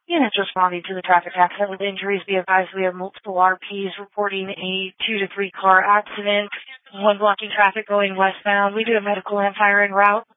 Units responding to the traffic accident with injuries, be advised we have multiple RPs reporting a 2 to 3 car accident, one blocking traffic going westbound. We do a medical and firing route.